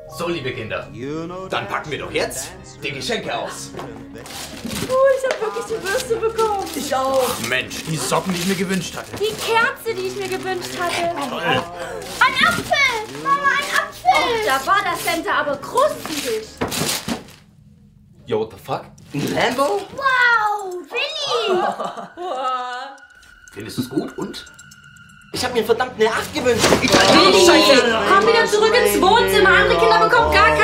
So, liebe Kinder, dann packen wir doch jetzt die Geschenke aus. Ich habe wirklich die Bürste bekommen. Ich auch. Mensch, die Socken, die ich mir gewünscht hatte. Die Kerze, die ich mir gewünscht hatte. Toll. Ein Apfel! Mama, ein Apfel! Da war das Center aber krustig. Yo, what the fuck? Ein Lambo? Wow, Willi! Findest du es gut und? Ich habe mir verdammt eine 8 gewünscht. Willi, komm wieder zurück ins Wohnzimmer. Andere Kinder bekommen gar keine.